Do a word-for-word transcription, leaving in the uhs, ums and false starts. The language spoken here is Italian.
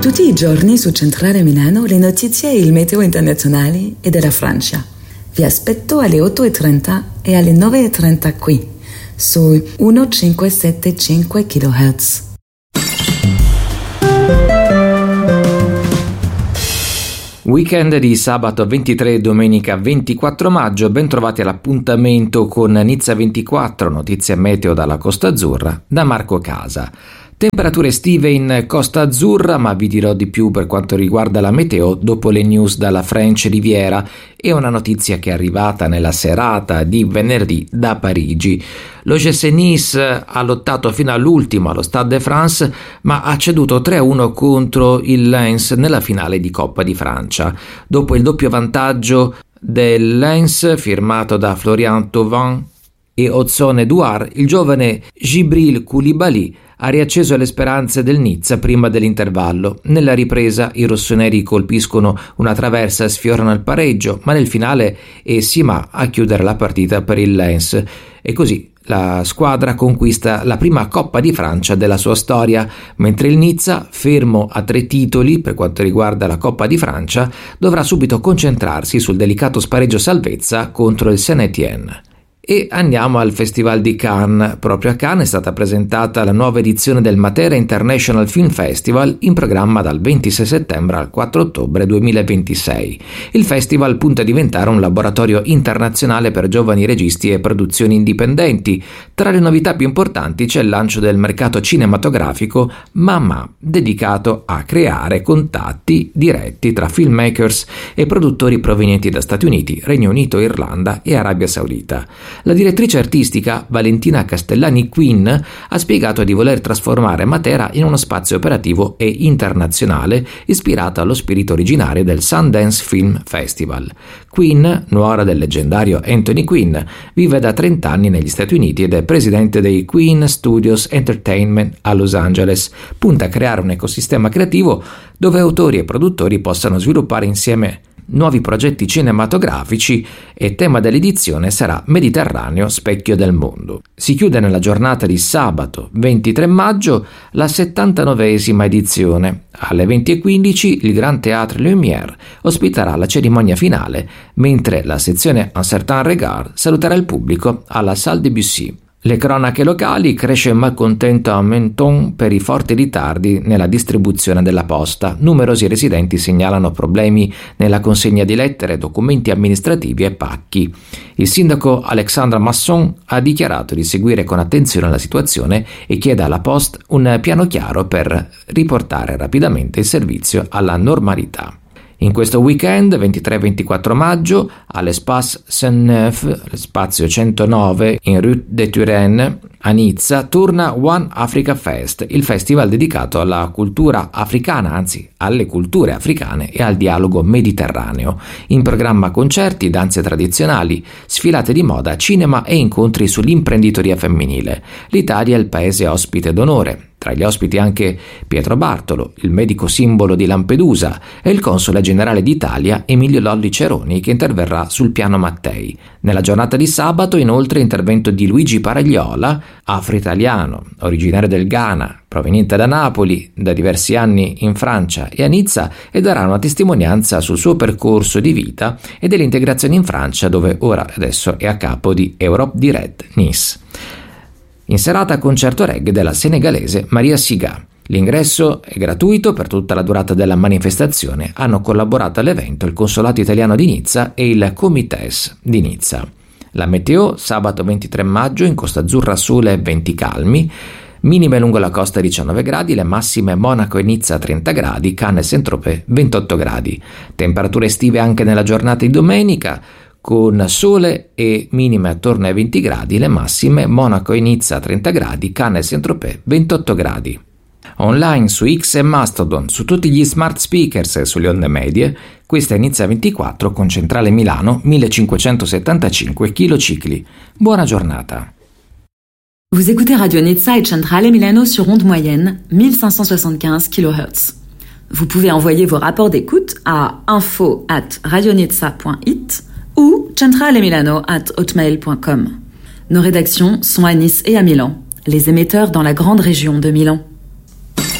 Tutti i giorni su Centrale Milano le notizie e il meteo internazionali e della Francia. Vi aspetto alle otto e trenta e alle nove e trenta qui, su millecinquecentosettantacinque kHz. Weekend di sabato ventitré e domenica ventiquattro maggio, ben trovati all'appuntamento con Nizza ventiquattro, notizie meteo dalla Costa Azzurra, da Marco Casa. Temperature estive in Costa Azzurra, ma vi dirò di più per quanto riguarda la meteo dopo le news dalla French Riviera e una notizia che è arrivata nella serata di venerdì da Parigi. L'O G C Nice ha lottato fino all'ultimo allo Stade de France, ma ha ceduto tre a uno contro il Lens nella finale di Coppa di Francia. Dopo il doppio vantaggio del Lens firmato da Florian Thauvin e Odsone Edouard, il giovane Djibril Koulibaly ha riacceso le speranze del Nizza prima dell'intervallo. Nella ripresa i rossoneri colpiscono una traversa e sfiorano il pareggio, ma nel finale è Sima a chiudere la partita per il Lens e così la squadra conquista la prima Coppa di Francia della sua storia, mentre il Nizza, fermo a tre titoli per quanto riguarda la Coppa di Francia, dovrà subito concentrarsi sul delicato spareggio salvezza contro il Saint-Étienne. E andiamo al Festival di Cannes. Proprio a Cannes è stata presentata la nuova edizione del Matera International Film Festival, in programma dal ventisei settembre al quattro ottobre duemilaventisei. Il festival punta a diventare un laboratorio internazionale per giovani registi e produzioni indipendenti. Tra le novità più importanti c'è il lancio del mercato cinematografico Mama, dedicato a creare contatti diretti tra filmmakers e produttori provenienti da Stati Uniti, Regno Unito, Irlanda e Arabia Saudita. La direttrice artistica Valentina Castellani-Quinn ha spiegato di voler trasformare Matera in uno spazio operativo e internazionale ispirato allo spirito originario del Sundance Film Festival. Quinn, nuora del leggendario Anthony Quinn, vive da trenta anni negli Stati Uniti ed è presidente dei Quinn Studios Entertainment a Los Angeles. Punta a creare un ecosistema creativo dove autori e produttori possano sviluppare insieme nuovi progetti cinematografici e tema dell'edizione sarà Mediterraneo, specchio del mondo. Si chiude nella giornata di sabato ventitré maggio la settantanovesima edizione. Alle venti e quindici il Grand Théâtre Lumière ospiterà la cerimonia finale, mentre la sezione Un certain regard saluterà il pubblico alla Salle Debussy. Le cronache locali: cresce il malcontento a Menton per i forti ritardi nella distribuzione della posta. Numerosi residenti segnalano problemi nella consegna di lettere, documenti amministrativi e pacchi. Il sindaco Alexandre Masson ha dichiarato di seguire con attenzione la situazione e chiede alla Poste un piano chiaro per riportare rapidamente il servizio alla normalità. In questo weekend, ventitré ventiquattro maggio, all'Espace Saint-Neuf, spazio centonove in Rue de Turenne, a Nizza, torna One Africa Fest, il festival dedicato alla cultura africana, anzi alle culture africane e al dialogo mediterraneo. In programma concerti, danze tradizionali, sfilate di moda, cinema e incontri sull'imprenditoria femminile. L'Italia è il paese ospite d'onore. Tra gli ospiti anche Pietro Bartolo, il medico simbolo di Lampedusa, e il console generale d'Italia Emilio Lolli Ceroni, che interverrà sul piano Mattei. Nella giornata di sabato, inoltre, intervento di Luigi Paragliola, afro-italiano, originario del Ghana, proveniente da Napoli, da diversi anni in Francia e a Nizza, e darà una testimonianza sul suo percorso di vita e dell'integrazione in Francia, dove ora adesso è a capo di Europe Direct Nice. In serata concerto reggae della senegalese Maria Siga. L'ingresso è gratuito per tutta la durata della manifestazione. Hanno collaborato all'evento il Consolato Italiano di Nizza e il Comites di Nizza. La meteo: sabato ventitré maggio in Costa Azzurra sole e venti calmi, minime lungo la costa diciannove gradi, le massime Monaco e Nizza trenta gradi, Cannes e Saint-Tropez ventotto gradi. Temperature estive anche nella giornata di domenica, con sole e minime attorno ai venti gradi, le massime Monaco e Nizza trenta gradi, Cannes e Saint-Tropez ventotto gradi. Online su X e Mastodon, su tutti gli smart speakers e sulle onde medie, questa è Nizza ventiquattro con centrale Milano millecinquecentosettantacinque kHz. Buona giornata. Vous écoutez Radio Nizza et Centrale Milano sur onde moyenne mille cinq cent soixante-quinze kHz. Vous pouvez envoyer vos rapports d'écoute à info at radionizza point it ou centralemilano at hotmail point com. Nos rédactions sont à Nice et à Milan, les émetteurs dans la grande région de Milan.